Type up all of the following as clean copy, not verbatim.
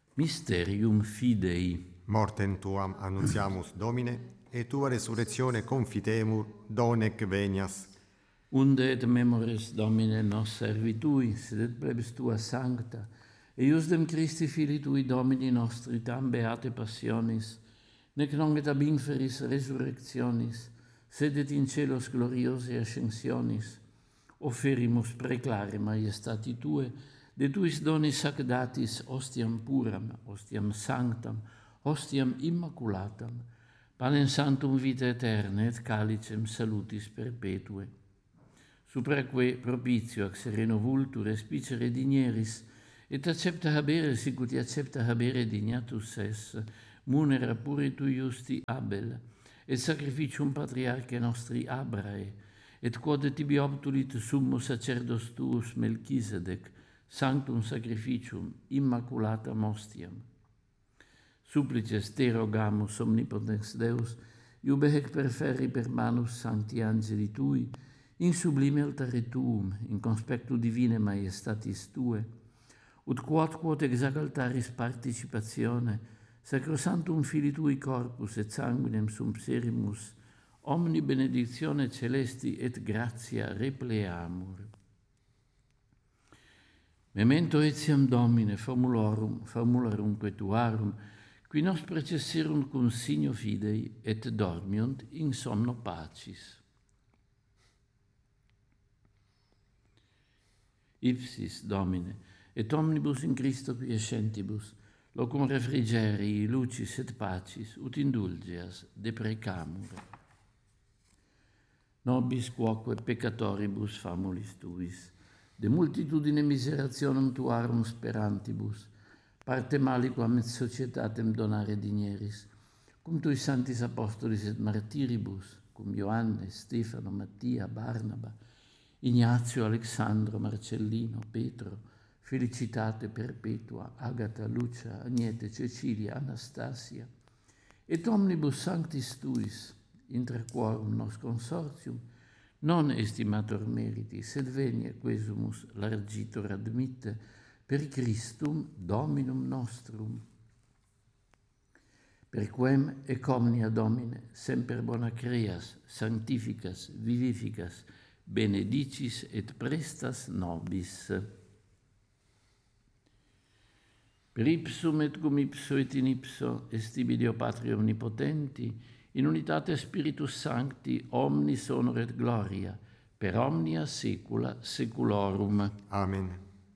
Mysterium Fidei. Mortem tuam annunziamus, Domine, et tua resurrectione confitemur, donec venias. Unde et memores Domine nos servitui, sed et plebis tua sancta, eiusdem Christi Filii tui Domini nostri tam beate passionis, nec non et ab inferis resurrectionis, sed et in celos gloriose ascensionis, offerimus preclare maiestati tue, de tuis donis sacdatis ostiam puram, ostiam sanctam, ostiam immaculatam, panem santum vita aeterna et calicem salutis perpetue. Supraque propitio ac sereno vultur espicere digneris, et accepta habere sicut accepta habere dignatus es, munera pure tu justi Abel, et sacrificium patriarche nostri Abrae, et quod tibi obtulit summus sacerdos tuus Melchisedec, sanctum sacrificium immaculatam ostiam. Supplices te rogamus, omnipotens Deus, iube hec perferri per manus sancti angeli tui, in sublime altare tuum, in conspectu divine maiestatis tue, ut quod exac altaris participatione, sacrosantum Filii tui corpus et sanguinem sumpserimus, omni benedictione celesti et gratia repleamur. Memento etiam Domine formulorumque tuarum, qui nos precesserunt cum signo fidei et dormiunt in somno pacis. Ipsis, Domine, et omnibus in Christo quiescentibus, locum refrigerii, lucis et pacis, ut indulgeas deprecamur. Nobis quoque peccatoribus famulis tuis, de multitudine miserationem tuarum sperantibus, parte maliquam et societatem donare digneris, cum tui sanctis apostolis et martiribus, cum Ioannes, Stefano, Mattia, Barnaba, Ignazio, Alexandro, Marcellino, Petro, Felicitate Perpetua, Agata, Lucia, Agnete, Cecilia, Anastasia, et omnibus sanctis tuis, intra quorum nos consortium, non estimator meriti, sed venia quesumus largitor admitte, per Christum Dominum nostrum. Per quem ec omnia Domine, semper bona creas, sanctificas, vivificas, benedicis et prestas nobis. Per ipsum et cum ipso et in ipso estibi Deo Patria omnipotenti, in unitate Spiritus Sancti, omnis honor et gloria, per omnia saecula saeculorum. Amen.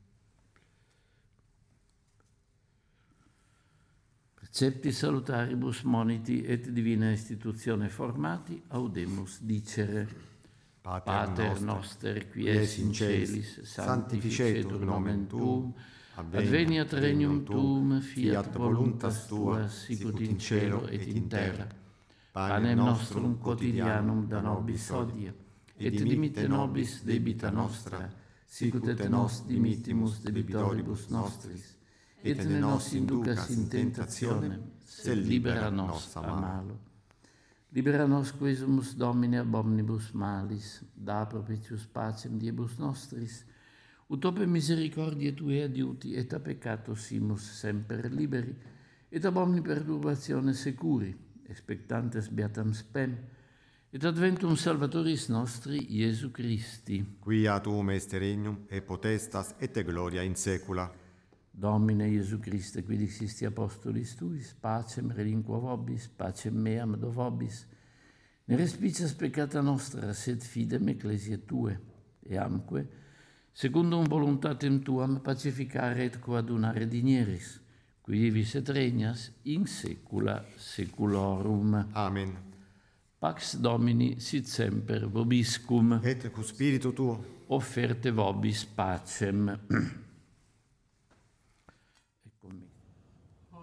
Precepti salutaribus moniti et divina institutione formati, audemus dicere. Pater noster, qui es in celis, sanctificetur nomen tuum, adveniat regnum tuum, fiat voluntas tua, sicut in cielo et in terra. Panem nostrum quotidianum da nobis hodie, et dimitte nobis debita nostra, sicut et nos dimittimus debitoribus nostris, et ne nos inducas in tentationem, sed libera nos a malo. Libera nos quesumus Domine ab omnibus malis, da propitius pacem diebus nostris, ut ope misericordiae Tue adiuti, et a peccato simus semper liberi, et ab omni perturbatione securi, expectantes beatam spem, et adventum Salvatoris nostri, Iesu Christi. Quia tuum est regnum, et potestas, et gloria in saecula. Domine Iesu Christe, qui dixisti apostolis tuis, pacem relinquo vobis, pacem meam do vobis, ne respicias peccata nostra, sed fidem ecclesiae Tue, eamque, secundum voluntatem Tuam, pacificare et coadunare digneris, qui vivis et regnas in saecula saeculorum. Amen. Pax Domini sit semper vobiscum. Et cu spiritu tuo. Offerte vobis pacem.